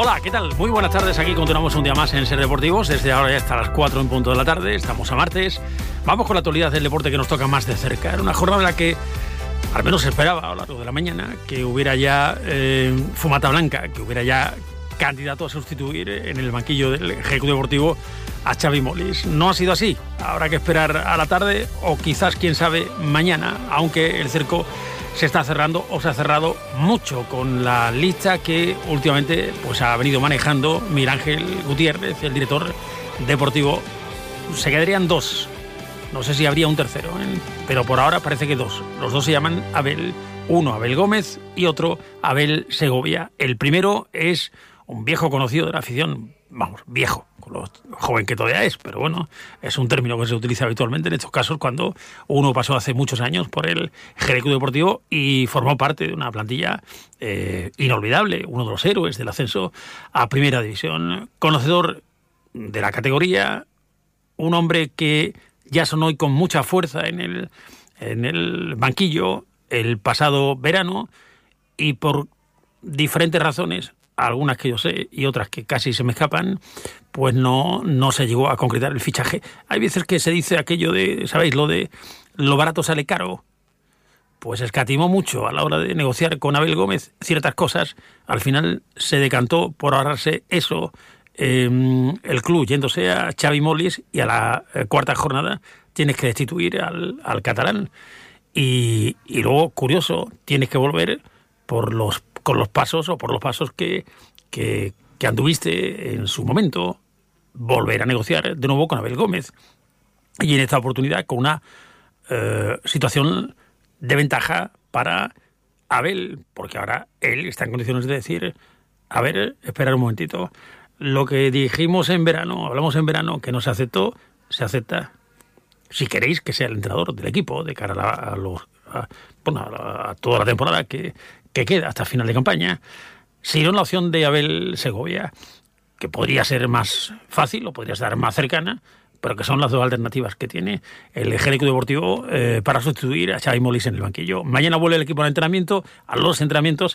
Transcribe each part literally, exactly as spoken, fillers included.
Hola, ¿qué tal? Muy buenas tardes, aquí continuamos un día más en Ser Deportivos, desde ahora ya hasta las cuatro en punto de la tarde, estamos a martes, vamos con la actualidad del deporte que nos toca más de cerca. Era una jornada en la que, al menos se esperaba a lo largo de la mañana, que hubiera ya eh, fumata blanca, que hubiera ya candidato a sustituir en el banquillo del Ejecutivo Deportivo a Xavi Molins. No ha sido así, habrá que esperar a la tarde o quizás, quién sabe, mañana, aunque el cerco se está cerrando o se ha cerrado mucho con la lista que últimamente pues ha venido manejando Miguel Ángel Gutiérrez, el director deportivo. Se quedarían dos, no sé si habría un tercero, ¿eh? Pero por ahora parece que dos. Los dos se llaman Abel, uno Abel Gómez y otro Abel Segovia. El primero es un viejo conocido de la afición, vamos, viejo, con lo joven que todavía es, pero bueno, es un término que se utiliza habitualmente en estos casos cuando uno pasó hace muchos años por el Ejecutivo Deportivo y formó parte de una plantilla eh, inolvidable, uno de los héroes del ascenso a Primera División, conocedor de la categoría, un hombre que ya sonó hoy con mucha fuerza en el, en el banquillo el pasado verano y por diferentes razones, algunas que yo sé y otras que casi se me escapan, pues no, no se llegó a concretar el fichaje. Hay veces que se dice aquello de, ¿sabéis? Lo de lo barato sale caro. Pues escatimó mucho a la hora de negociar con Abel Gómez ciertas cosas. Al final se decantó por ahorrarse eso, eh, el club yéndose a Xavi Molins, y a la eh, cuarta jornada tienes que destituir al, al catalán. Y, y luego, curioso, tienes que volver por los con los pasos o por los pasos que, que, que anduviste en su momento, volver a negociar de nuevo con Abel Gómez. Y en esta oportunidad con una eh, situación de ventaja para Abel, porque ahora él está en condiciones de decir, a ver, esperar un momentito, lo que dijimos en verano, hablamos en verano, que no se aceptó, se acepta. Si queréis que sea el entrenador del equipo de cara a, la, a los a, bueno, a, a toda la temporada que que queda hasta final de campaña, si no la opción de Abel Segovia, que podría ser más fácil o podría ser más cercana, pero que son las dos alternativas que tiene el Ejecutivo Deportivo eh, para sustituir a Xavi Molins en el banquillo. Mañana vuelve el equipo al entrenamiento, a los entrenamientos.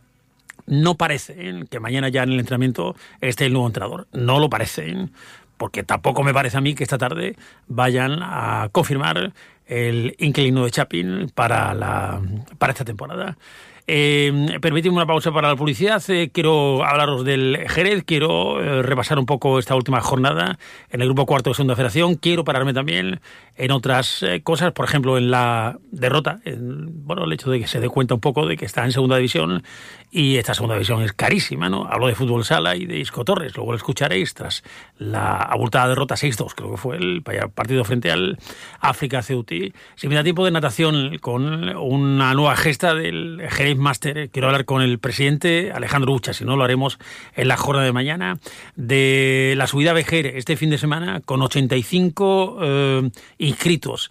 No parece que mañana ya en el entrenamiento esté el nuevo entrenador, no lo parece, porque tampoco me parece a mí que esta tarde vayan a confirmar el inquilino de Chapin para, la, para esta temporada. Eh, permitidme una pausa para la publicidad. Eh, quiero hablaros del Jerez, quiero eh, repasar un poco esta última jornada en el grupo cuarto de Segunda Federación. Quiero pararme también en otras eh, cosas, por ejemplo en la derrota, en, bueno, el hecho de que se dé cuenta un poco de que está en Segunda División y esta Segunda División es carísima, ¿no? Hablo de Fútbol Sala y de Isco Torres, luego lo escucharéis tras la abultada derrota seis dos, creo que fue el partido frente al África Ceuti. Si me da tiempo de natación con una nueva gesta del Jerez Máster, quiero hablar con el presidente Alejandro Ucha, si no lo haremos en la jornada de mañana, de la subida a Vejer este fin de semana con ochenta y cinco eh, inscritos.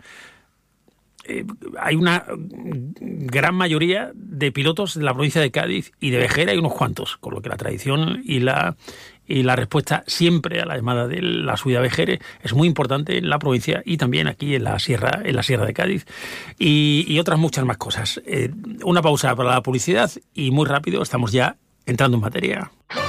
Eh, hay una gran mayoría de pilotos de la provincia de Cádiz y de Vejer hay unos cuantos, con lo que la tradición y la y la respuesta siempre a la llamada de la subida a Vejer es muy importante en la provincia y también aquí en la sierra, en la sierra de Cádiz y, y otras muchas más cosas. Eh, una pausa para la publicidad y muy rápido estamos ya entrando en materia.